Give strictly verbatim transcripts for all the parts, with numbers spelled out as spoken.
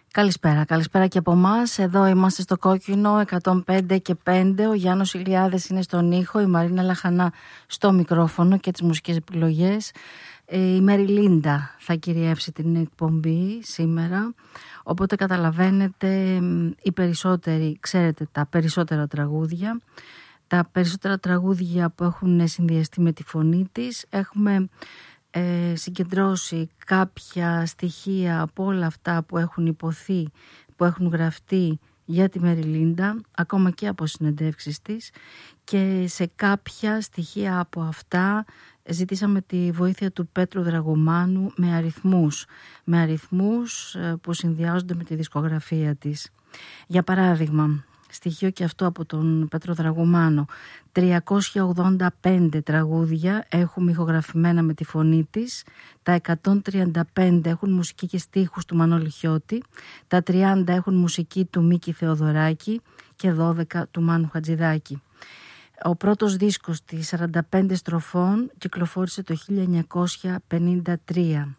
Καλησπέρα, καλησπέρα και από εμάς. Εδώ είμαστε στο Κόκκινο εκατόν πέντε και πέντε. Ο Γιάννος Ηλιάδης είναι στον ήχο, η Μαρίνα Λαχανά στο μικρόφωνο και τις μουσικές επιλογές. Η Μέρι Λίντα θα κυριεύσει την εκπομπή σήμερα. Οπότε καταλαβαίνετε, οι περισσότεροι, ξέρετε τα περισσότερα τραγούδια. Τα περισσότερα τραγούδια που έχουν συνδυαστεί με τη φωνή της. Έχουμε ε, συγκεντρώσει κάποια στοιχεία από όλα αυτά που έχουν υποθεί, που έχουν γραφτεί για τη Μέρι Λίντα, ακόμα και από συνεντεύξεις της, και σε κάποια στοιχεία από αυτά ζητήσαμε τη βοήθεια του Πέτρου Δραγωμάνου με αριθμούς, με αριθμούς που συνδυάζονται με τη δισκογραφία της. Για παράδειγμα, στοιχείο και αυτό από τον Πέτρο Δραγωμάνο, τριακόσια ογδόντα πέντε τραγούδια έχουμε ηχογραφημένα με τη φωνή της, τα εκατόν τριάντα πέντε έχουν μουσική και στίχους του Μανώλη Χιώτη, τα τριάντα έχουν μουσική του Μίκη Θεοδωράκη και δώδεκα του Μάνου Χατζηδάκη. Ο πρώτος δίσκος της σαράντα πέντε στροφών κυκλοφόρησε το χίλια εννιακόσια πενήντα τρία.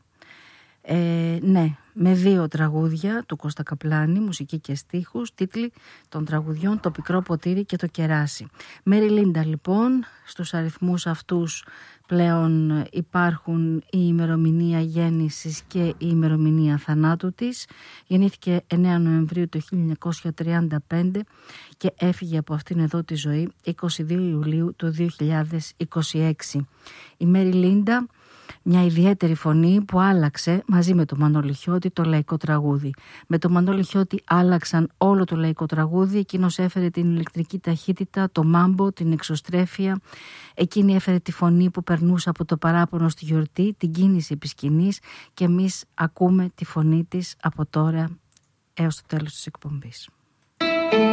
Ε, ναι, με δύο τραγούδια του Κώστα Καπλάνη, μουσική και στίχους, τίτλοι των τραγουδιών «Το πικρό ποτήρι» και «Το κεράσι». Μέρι Λίντα λοιπόν, στους αριθμούς αυτούς πλέον υπάρχουν η ημερομηνία γέννησης και η ημερομηνία θανάτου της. Γεννήθηκε εννέα Νοεμβρίου του χίλια εννιακόσια τριάντα πέντε και έφυγε από αυτήν εδώ τη ζωή είκοσι δύο Ιουλίου του δύο χιλιάδες είκοσι έξι. Η Μέρι Λίντα, μια ιδιαίτερη φωνή που άλλαξε μαζί με το Μανώλη Χιώτη το λαϊκό τραγούδι. Με το Μανώλη Χιώτη άλλαξαν όλο το λαϊκό τραγούδι. Εκείνος έφερε την ηλεκτρική ταχύτητα, το μάμπο, την εξωστρέφεια. Εκείνη έφερε τη φωνή που περνούσε από το παράπονο στη γιορτή, την κίνηση επί σκηνής, και εμείς ακούμε τη φωνή της από τώρα έως το τέλος της εκπομπής.